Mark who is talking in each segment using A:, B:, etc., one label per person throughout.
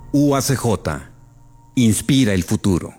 A: UACJ. Inspira el futuro.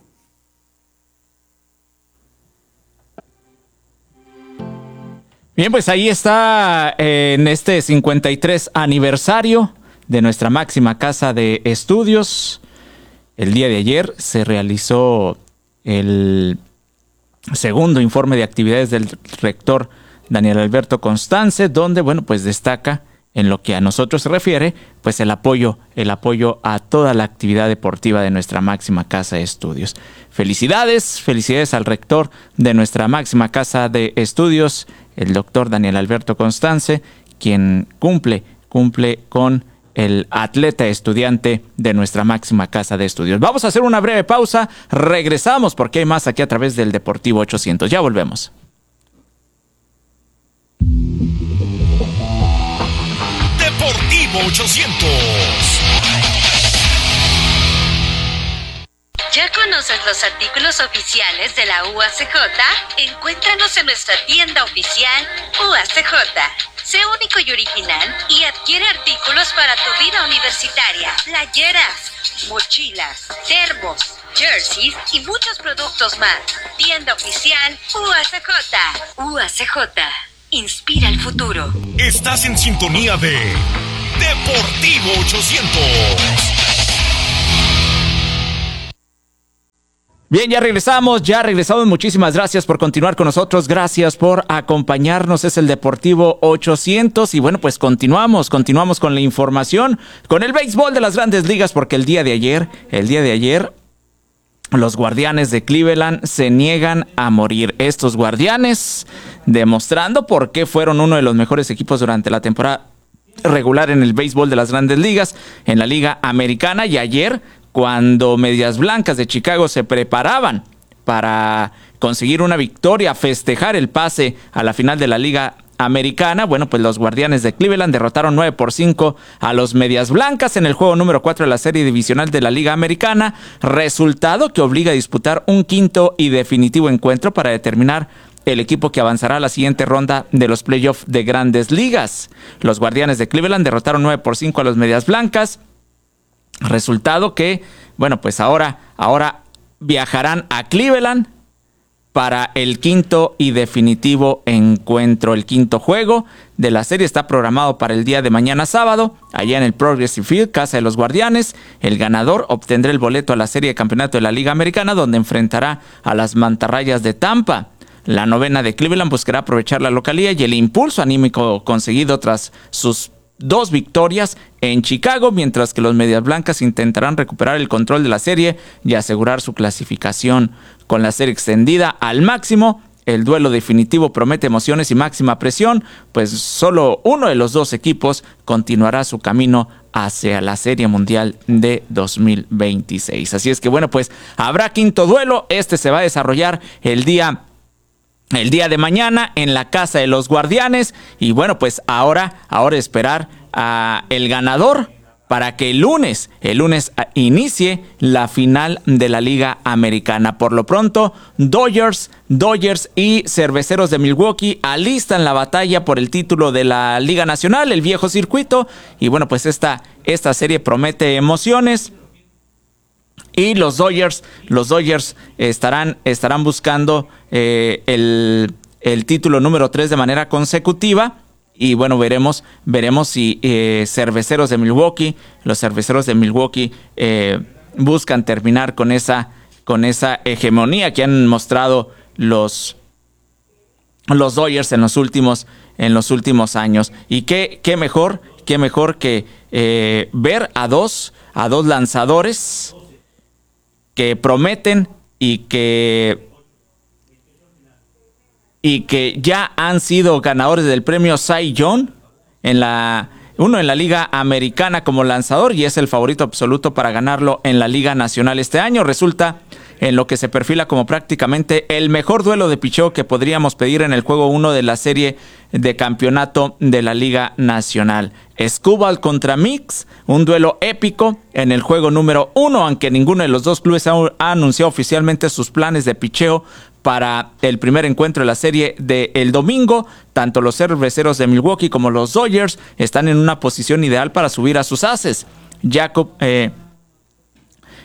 B: Bien, pues ahí está en este 53 aniversario de nuestra máxima casa de estudios. El día de ayer se realizó el segundo informe de actividades del rector Daniel Alberto Constance, donde, bueno, pues destaca en lo que a nosotros se refiere, pues el apoyo a toda la actividad deportiva de nuestra máxima casa de estudios. Felicidades al rector de nuestra máxima casa de estudios, el doctor Daniel Alberto Constance, quien cumple con el atleta estudiante de nuestra máxima casa de estudios. Vamos a hacer una breve pausa, regresamos porque hay más aquí a través del Deportivo 800. Ya volvemos.
C: Deportivo 800.
D: ¿Ya conoces los artículos oficiales de la UACJ? Encuéntranos en nuestra tienda oficial UACJ. Sé único y original y adquiere artículos para tu vida universitaria. Playeras, mochilas, termos, jerseys y muchos productos más. Tienda oficial UACJ. UACJ. Inspira el futuro.
C: Estás en sintonía de Deportivo 800.
B: Bien, ya regresamos. Muchísimas gracias por continuar con nosotros. Gracias por acompañarnos. Es el Deportivo 800. Y bueno, pues continuamos con la información, con el béisbol de las Grandes Ligas, porque el día de ayer, los Guardianes de Cleveland se niegan a morir. Estos Guardianes demostrando por qué fueron uno de los mejores equipos durante la temporada regular en el béisbol de las Grandes Ligas, en la Liga Americana. Y ayer, cuando Medias Blancas de Chicago se preparaban para conseguir una victoria, festejar el pase a la final de la Liga Americana, bueno, pues los Guardianes de Cleveland derrotaron 9-5 a los Medias Blancas en el juego número 4 de la serie divisional de la Liga Americana, resultado que obliga a disputar un quinto y definitivo encuentro para determinar el equipo que avanzará a la siguiente ronda de los playoffs de Grandes Ligas. Los Guardianes de Cleveland derrotaron 9-5 a los Medias Blancas, resultado que, bueno, pues ahora viajarán a Cleveland para el quinto y definitivo encuentro. El quinto juego de la serie está programado para el día de mañana sábado, allá en el Progressive Field, casa de los Guardianes. El ganador obtendrá el boleto a la serie de campeonato de la Liga Americana, donde enfrentará a las Mantarrayas de Tampa. La novena de Cleveland buscará aprovechar la localía y el impulso anímico conseguido tras sus 2 victorias en Chicago, mientras que los Medias Blancas intentarán recuperar el control de la serie y asegurar su clasificación. Con la serie extendida al máximo, el duelo definitivo promete emociones y máxima presión, pues solo uno de los 2 equipos continuará su camino hacia la Serie Mundial de 2026. Así es que, bueno, pues habrá quinto duelo. Este se va a desarrollar el día de mañana en la casa de los Guardianes. Y bueno, pues ahora esperar a el ganador para que el lunes inicie la final de la Liga Americana. Por lo pronto, Dodgers y Cerveceros de Milwaukee alistan la batalla por el título de la Liga Nacional, el viejo circuito. Y bueno, pues esta serie promete emociones. Y los Dodgers estarán buscando el título número 3 de manera consecutiva. Y bueno, veremos si Cerveceros de Milwaukee, los Cerveceros de Milwaukee buscan terminar con esa hegemonía que han mostrado los Dodgers en los últimos años. Y qué mejor que ver a dos lanzadores que prometen y que ya han sido ganadores del premio Cy Young, uno en la Liga Americana como lanzador y es el favorito absoluto para ganarlo en la Liga Nacional este año. Resulta en lo que se perfila como prácticamente el mejor duelo de picheo que podríamos pedir en el juego 1 de la serie de campeonato de la Liga Nacional. Skubal contra Mix, un duelo épico en el juego número 1, aunque ninguno de los dos clubes ha anunciado oficialmente sus planes de picheo para el primer encuentro de la serie del domingo. Tanto los Cerveceros de Milwaukee como los Dodgers están en una posición ideal para subir a sus ases.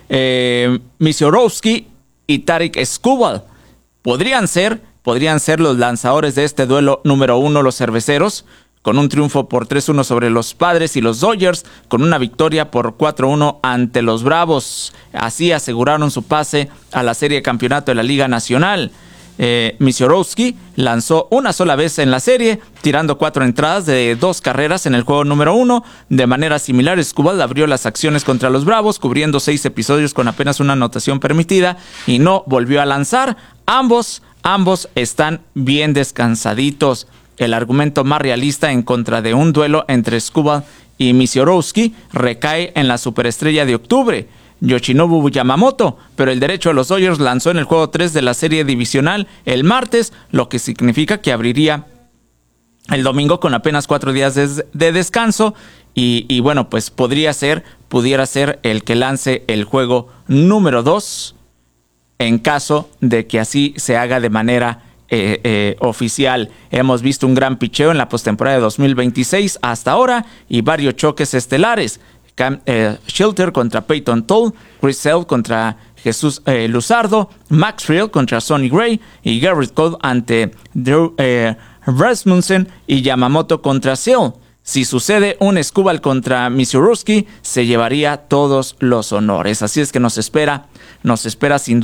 B: Misiorowski y Tarik Skubal. Podrían ser los lanzadores de este duelo número 1, los cerveceros, con un triunfo por 3-1 sobre los Padres, y los Dodgers con una victoria por 4-1 ante los Bravos. Así aseguraron su pase a la serie de campeonato de la Liga Nacional. Misiorowski lanzó una sola vez en la serie, tirando 4 entradas de 2 carreras en el juego número 1. De manera similar, Skubal abrió las acciones contra los Bravos, cubriendo 6 episodios con apenas una anotación permitida, y no volvió a lanzar. Ambos están bien descansaditos. El argumento más realista en contra de un duelo entre Skubal y Misiorowski recae en la superestrella de octubre, Yoshinobu Yamamoto, pero el derecho de los Dodgers lanzó en el juego 3 de la serie divisional el martes, lo que significa que abriría el domingo con apenas 4 días de descanso, y bueno, pues pudiera ser el que lance el juego número 2 en caso de que así se haga de manera oficial. Hemos visto un gran picheo en la postemporada de 2026 hasta ahora y varios choques estelares. Shelter contra Peyton Toll, Chris Sale contra Jesús Luzardo, Max Friel contra Sonny Gray y Garrett Cole ante Drew Rasmussen y Yamamoto contra Sale. Si sucede un Skubal contra Misiorowski, se llevaría todos los honores. Así es que nos espera sin duda